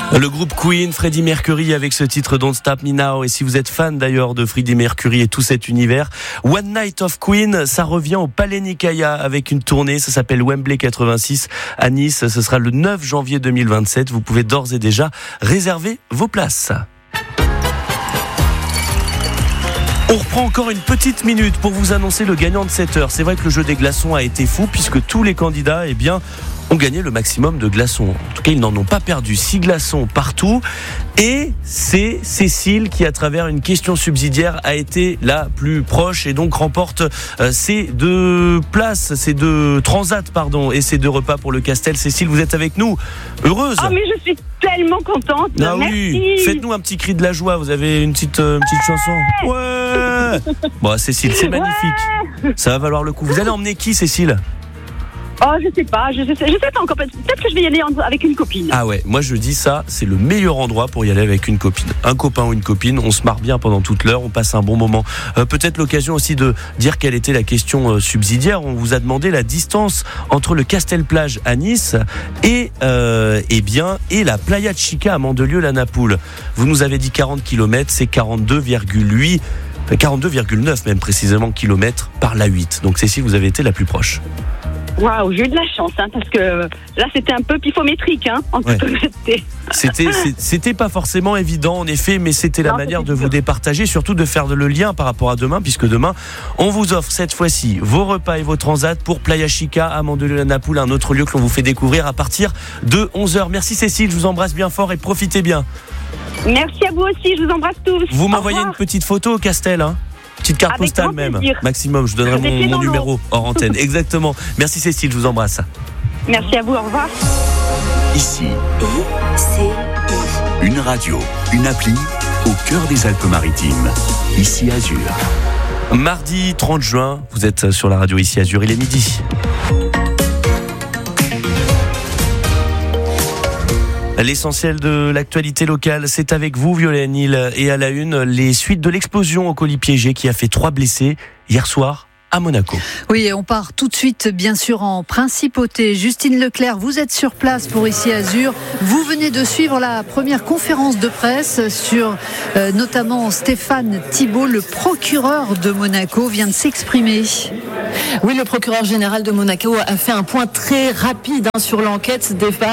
Le groupe Queen, Freddie Mercury avec ce titre Don't Stop Me Now. Et si vous êtes fan d'ailleurs de Freddie Mercury et tout cet univers, One Night of Queen, ça revient au Palais Nicaea avec une tournée. Ça s'appelle Wembley 86 à Nice. Ce sera le 9 janvier 2027. Vous pouvez d'ores et déjà réserver vos places. On reprend encore une petite minute pour vous annoncer le gagnant de cette heure. C'est vrai que le jeu des glaçons a été fou puisque tous les candidats, ont gagné le maximum de glaçons. En tout cas, ils n'en ont pas perdu. 6 glaçons partout. Et c'est Cécile qui, à travers une question subsidiaire, a été la plus proche et donc remporte ces 2 places, ces 2 transats, et ces 2 repas pour le Castel. Cécile, vous êtes avec nous. Heureuse. Oh, mais je suis tellement contente. Ah merci. Oui. Faites-nous un petit cri de la joie. Vous avez une petite chanson. Ouais. Bon, Cécile, c'est magnifique. Ça va valoir le coup. Vous allez emmener qui, Cécile ? Oh, je sais pas encore. Peut-être que je vais y aller avec une copine. Ah ouais, moi je dis ça, c'est le meilleur endroit pour y aller avec une copine. Un copain ou une copine, on se marre bien pendant toute l'heure, on passe un bon moment. Peut-être l'occasion aussi de dire quelle était la question subsidiaire. On vous a demandé la distance entre le Castel-Plage à Nice et la Playa Chica à Mandelieu-la-Napoule. Vous nous avez dit 40 km, c'est 42,9 même précisément kilomètres par la 8. Donc Cécile, vous avez été la plus proche. Waouh, j'ai eu de la chance, parce que là c'était un peu pifométrique, en toute honnêteté. C'était pas forcément évident en effet, mais c'était la manière de vous départager, surtout de faire le lien par rapport à demain, puisque demain on vous offre cette fois-ci vos repas et vos transats pour Playa Chica à Mandelieu-la-Napoule, un autre lieu que l'on vous fait découvrir à partir de 11h. Merci Cécile, je vous embrasse bien fort et profitez bien. Merci à vous aussi, je vous embrasse tous. Vous m'envoyez une petite photo au Castel, Petite carte avec postale même, plaisir. maximum, je vous donnerai mon numéro hors antenne. Exactement. Merci Cécile, je vous embrasse. Merci à vous, au revoir. Ici, une radio, une appli au cœur des Alpes-Maritimes. Ici Azur. Mardi 30 juin, vous êtes sur la radio Ici Azur, il est midi. L'essentiel de l'actualité locale, c'est avec vous, Violaine Hill. Et à la une, les suites de l'explosion au colis piégé qui a fait 3 blessés hier soir à Monaco. Oui, et on part tout de suite, bien sûr, en Principauté. Justine Leclerc, vous êtes sur place pour Ici Azur. Vous venez de suivre la première conférence de presse sur notamment Stéphane Thibault, le procureur de Monaco, vient de s'exprimer. Oui, le procureur général de Monaco a fait un point très rapide sur l'enquête.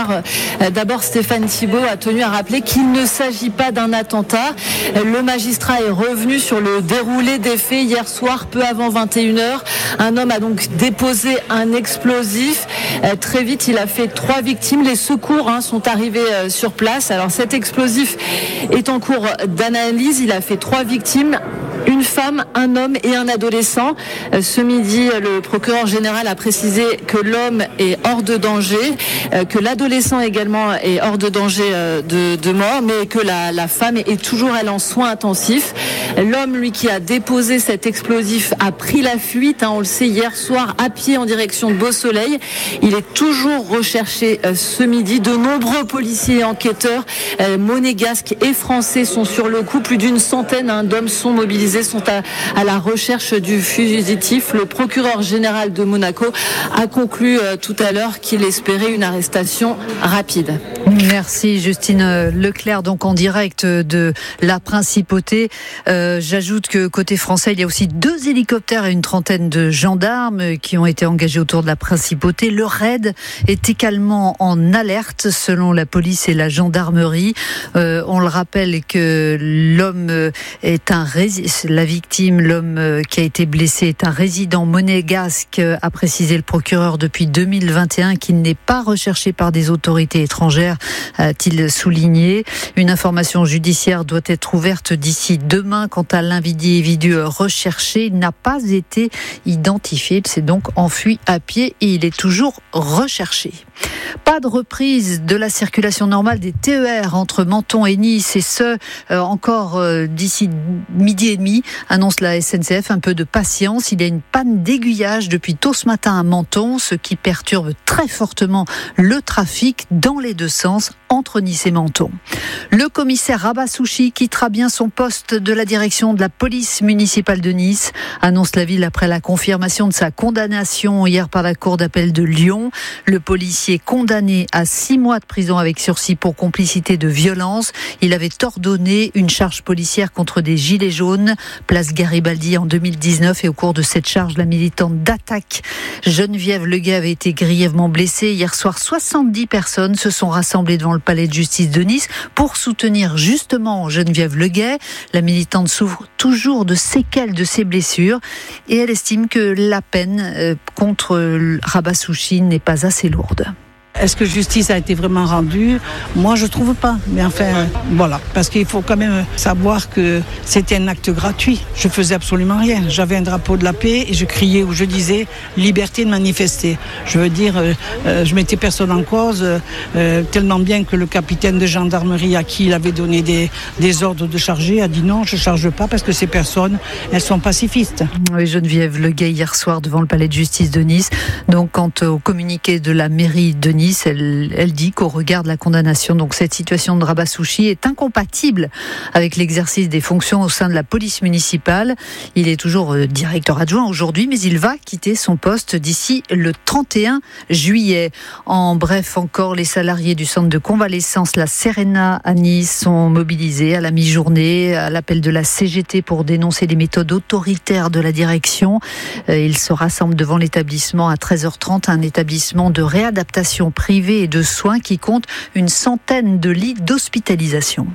D'abord, Stéphane Thibault a tenu à rappeler qu'il ne s'agit pas d'un attentat. Le magistrat est revenu sur le déroulé des faits hier soir, peu avant 21h. Un homme a donc déposé un explosif. Très vite, il a fait 3 victimes. Les secours sont arrivés sur place. Alors cet explosif est en cours d'analyse. Il a fait 3 victimes. Une femme, un homme et un adolescent. Ce midi, le procureur général a précisé que l'homme est hors de danger, que l'adolescent également est hors de danger de mort, mais que la femme est toujours, elle, en soins intensifs. L'homme, lui, qui a déposé cet explosif, a pris la fuite, on le sait, hier soir, à pied en direction de Beausoleil. Il est toujours recherché ce midi. De nombreux policiers et enquêteurs monégasques et français sont sur le coup. Plus d'une centaine d'hommes sont mobilisés, sont à la recherche du fugitif. Le procureur général de Monaco a conclu tout à l'heure qu'il espérait une arrestation rapide. Merci Justine Leclerc, donc en direct de la Principauté. J'ajoute que côté français, il y a aussi 2 hélicoptères et une trentaine de gendarmes qui ont été engagés autour de la Principauté. Le raid est également en alerte selon la police et la gendarmerie. On le rappelle que l'homme est la victime, l'homme qui a été blessé, est un résident monégasque, a précisé le procureur depuis 2021, qu'il n'est pas recherché par des autorités étrangères, a-t-il souligné. Une information judiciaire doit être ouverte d'ici demain quant à l'individu recherché. Il n'a pas été identifié, il s'est donc enfui à pied et il est toujours recherché. Pas de reprise de la circulation normale des TER entre Menton et Nice, et ce encore d'ici midi et demi, annonce la SNCF. Un peu de patience, il y a une panne d'aiguillage depuis tôt ce matin à Menton, ce qui perturbe très fortement le trafic dans les 2 sens. sens entre Nice et Menton. Le commissaire Rabat-Souchi quittera bien son poste de la direction de la police municipale de Nice, annonce la ville après la confirmation de sa condamnation hier par la cour d'appel de Lyon. Le policier condamné à 6 mois de prison avec sursis pour complicité de violence. Il avait ordonné une charge policière contre des gilets jaunes, place Garibaldi en 2019, et au cours de cette charge, la militante d'attaque Geneviève Leguet avait été grièvement blessée. Hier soir, 70 personnes se sont rassemblées devant le palais de justice de Nice pour soutenir justement Geneviève Leguet. La militante souffre toujours de séquelles de ses blessures et elle estime que la peine contre Rabat-Souchi n'est pas assez lourde. Est-ce que justice a été vraiment rendue ? Moi, je trouve pas. Mais enfin, voilà. Parce qu'il faut quand même savoir que c'était un acte gratuit. Je faisais absolument rien. J'avais un drapeau de la paix et je criais ou je disais liberté de manifester. Je veux dire, je mettais personne en cause, tellement bien que le capitaine de gendarmerie à qui il avait donné des ordres de charger a dit non, je charge pas parce que ces personnes, elles sont pacifistes. Oui, Geneviève Leguet hier soir devant le palais de justice de Nice. Donc, quant au communiqué de la mairie de Nice, elle dit qu'au regard de la condamnation, donc cette situation de Rabat-Souchi est incompatible avec l'exercice des fonctions au sein de la police municipale. Il est toujours directeur adjoint aujourd'hui, mais il va quitter son poste d'ici le 31 juillet. En bref, encore, les salariés du centre de convalescence La Serena à Nice sont mobilisés à la mi-journée, à l'appel de la CGT pour dénoncer les méthodes autoritaires de la direction. Ils se rassemblent devant l'établissement à 13h30, un établissement de réadaptation privée et de soins qui compte une centaine de lits d'hospitalisation.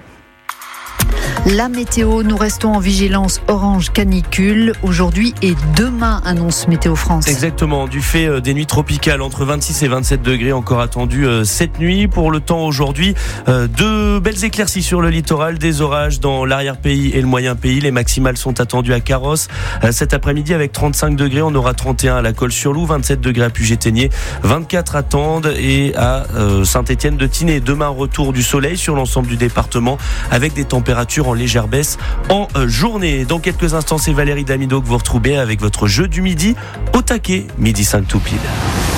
La météo, nous restons en vigilance orange canicule aujourd'hui et demain, annonce Météo France. Exactement, du fait des nuits tropicales entre 26 et 27 degrés encore attendu cette nuit. Pour le temps aujourd'hui, de belles éclaircies sur le littoral, des orages dans l'arrière-pays et le moyen-pays. Les maximales sont attendues à Carrosse. Cet après-midi avec 35 degrés, on aura 31 à la Colle-sur-Loup, 27 degrés à Puget-Théniers, 24 à Tende et à Saint-Étienne-de-Tinée. Demain, retour du soleil sur l'ensemble du département avec des températures en légère baisse en journée. Dans quelques instants, c'est Valérie Damido que vous retrouvez avec votre jeu du midi au taquet, midi 5 tout pile.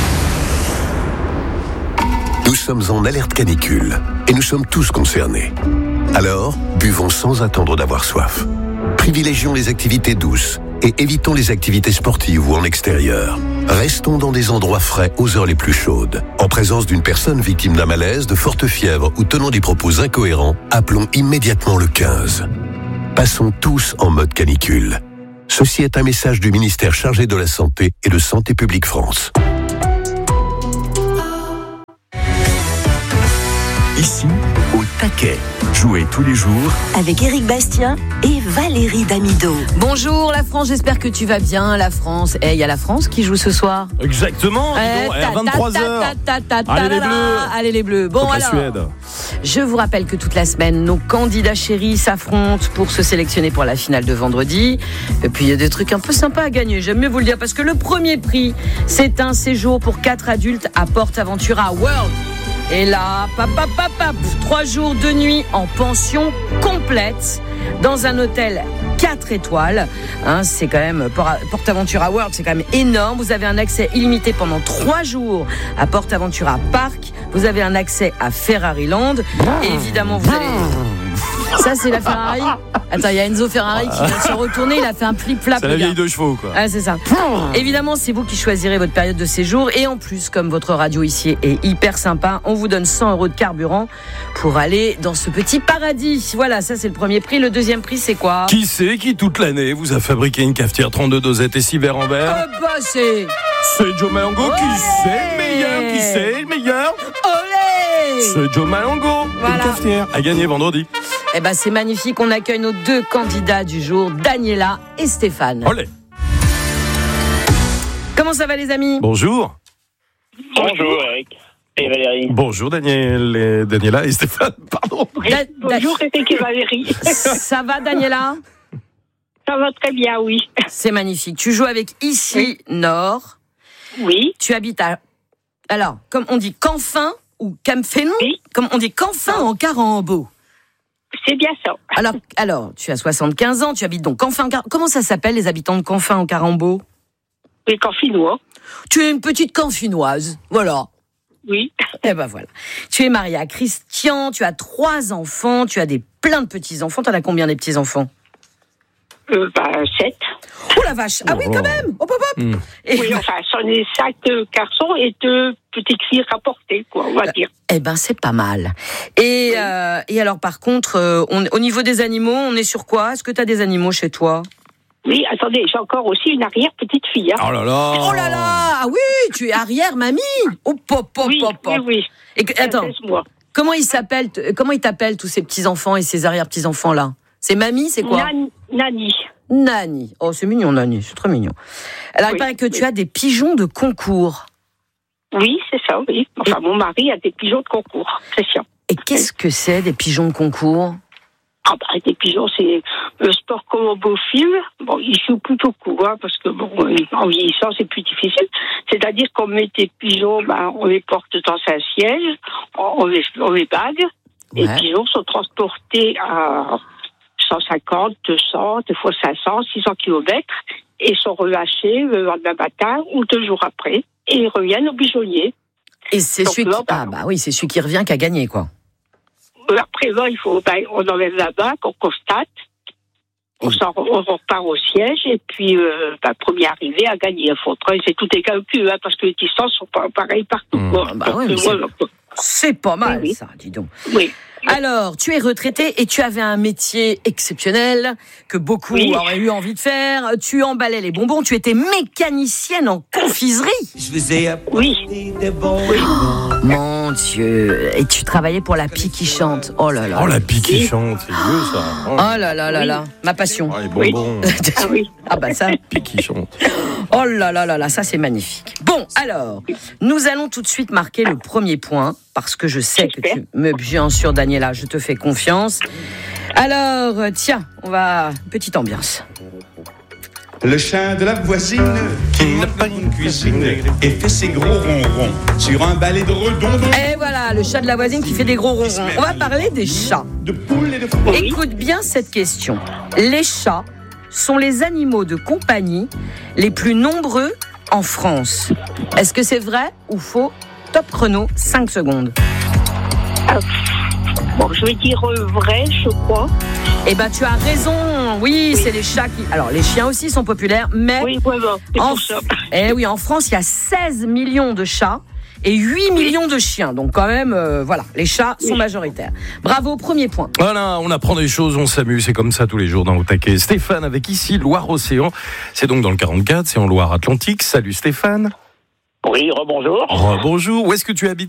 Nous sommes en alerte canicule et nous sommes tous concernés. Alors, buvons sans attendre d'avoir soif. Privilégions les activités douces et évitons les activités sportives ou en extérieur. Restons dans des endroits frais aux heures les plus chaudes. En présence d'une personne victime d'un malaise, de forte fièvre ou tenant des propos incohérents, appelons immédiatement le 15. Passons tous en mode canicule. Ceci est un message du ministère chargé de la Santé et de Santé publique France. Ici, au taquet. Jouez tous les jours avec Éric Bastien et Valérie Damido. Bonjour la France, j'espère que tu vas bien. La France, il y a la France qui joue ce soir. Exactement, à 23h. Allez les Bleus. Allez les Bleus. Bon alors, Suède. Je vous rappelle que toute la semaine, nos candidats chéris s'affrontent pour se sélectionner pour la finale de vendredi. Et puis il y a des trucs un peu sympas à gagner, j'aime mieux vous le dire, parce que le premier prix, c'est un séjour pour 4 adultes à PortAventura World. Et là, 3 jours de nuit en pension complète dans un hôtel 4 étoiles. C'est quand même, PortAventura World, c'est quand même énorme. Vous avez un accès illimité pendant 3 jours à PortAventura Park. Vous avez un accès à Ferrari Land. Et évidemment, vous allez... Ça, c'est la Ferrari. Attends, il y a Enzo Ferrari qui vient de se retourner. Il a fait un flip-flap. C'est la vieille 2 chevaux, quoi. Ah, c'est ça. Évidemment, c'est vous qui choisirez votre période de séjour. Et en plus, comme votre radio ici est hyper sympa, on vous donne 100 € de carburant pour aller dans ce petit paradis. Voilà, ça, c'est le premier prix. Le deuxième prix, c'est quoi ? Qui c'est qui, toute l'année, vous a fabriqué une cafetière 32 dosettes et 6 verres en verre ? C'est Joe Malongo. Olé. Qui c'est le meilleur ? Qui c'est le meilleur ? Olé ! C'est Joe Malongo. Voilà. Une cafetière à gagner vendredi. Eh ben, c'est magnifique. On accueille nos 2 candidats du jour, Daniela et Stéphane. Olé. Comment ça va, les amis ? Bonjour. Bonjour Eric et Valérie. Bonjour Daniela et Stéphane, pardon. Bonjour Eric et Valérie. Ça va, Daniela ? Ça va très bien, oui. C'est magnifique. Tu joues avec Ici Nord. Oui. Tu habites à... Alors, comme on dit Canfin ou Camphénon, oui. Comme on dit Canfin en Carambeau. C'est bien ça. Alors, tu as 75 ans, tu habites donc Canfin. Comment ça s'appelle, les habitants de Canfin en Carambeau ? Les Canfinois. Tu es une petite Canfinoise, voilà. oui. Eh ben voilà. Tu es mariée à Christian, tu as 3 enfants, tu as plein de petits-enfants. T'en as combien des petits-enfants ? 7. Oh la vache. Ah oui, quand même. Hop, hop, hop. Oui, enfin, j'en ai 5 garçons et 2 petites filles rapportées, quoi, on va dire. Eh ben, c'est pas mal. Et alors, par contre, au niveau des animaux, on est sur quoi ? Est-ce que tu as des animaux chez toi ? Oui, attendez, j'ai encore aussi une arrière-petite-fille. Hein. Oh là là. Oh là là. Ah oui, tu es arrière-mamie. Oh, pop, pop, pop, pop. Oui. Et attends, comment ils t'appellent, tous ces petits-enfants et ces arrière-petits-enfants-là ? C'est mamie, c'est quoi ? Nani. Nani. Oh, c'est mignon, Nani. C'est très mignon. Alors, il paraît que tu as des pigeons de concours. Oui, c'est ça, oui. Enfin, mon mari a des pigeons de concours, Christian. Et qu'est-ce que c'est, des pigeons de concours ? Ah bah, des pigeons, c'est le sport comme un beau film. Bon, il joue plutôt court, hein, parce que bon, en vieillissant, c'est plus difficile. C'est-à-dire qu'on met des pigeons, on les porte dans un siège, on les bague. Ouais. Les pigeons sont transportés à 150, 200, des fois 500, 600 kilomètres et sont relâchés le lendemain matin ou 2 jours après et ils reviennent au pigeonnier. Et c'est celui c'est celui qui revient qui a gagné, quoi. Après, on enlève la bague, on constate, on repart au siège et puis premier arrivé a gagné. C'est tout est calculé, parce que les distances sont pas pareilles partout. C'est pas mal, ça, dis donc. Oui. Alors, tu es retraitée et tu avais un métier exceptionnel que beaucoup auraient eu envie de faire. Tu emballais les bonbons, tu étais mécanicienne en confiserie. Je faisais apporter des bonbons. Mon Dieu. Et tu travaillais pour la Pie qui chante. Oh là là. Oh, la Pie qui chante, c'est vieux ça. Oh là là là là. Ma passion. Oh, les bonbons. Ah bah ça. Pie qui chante. Oh là là là là, ça c'est magnifique. Bon, alors, nous allons tout de suite marquer le premier point, parce que je sais que tu me... Bien sûr, Daniela, je te fais confiance. Alors, tiens, petite ambiance. Le chat de la voisine, qui n'a pas une cuisine, et fait ses gros ronrons sur un balai de redondons. Et voilà, le chat de la voisine qui fait des gros ronrons. On va parler des chats. De poules et de frelons. Écoute bien cette question. Les chats sont les animaux de compagnie les plus nombreux en France. Est-ce que c'est vrai ou faux ? Top chrono, 5 secondes. Je vais dire vrai, je crois. Eh ben, tu as raison. Oui, c'est les chats qui... Alors, les chiens aussi sont populaires, mais... Oui, vraiment, c'est pour ça. En France, il y a 16 millions de chats et 8 millions de chiens. Donc, quand même, les chats sont majoritaires. Bravo, premier point. Voilà, on apprend des choses, on s'amuse. C'est comme ça tous les jours dans Au Taquet. Stéphane avec ici Loire-Océan. C'est donc dans le 44, c'est en Loire-Atlantique. Salut Stéphane. Oui, rebonjour. Rebonjour. Où est-ce que tu habites, Stéphane ?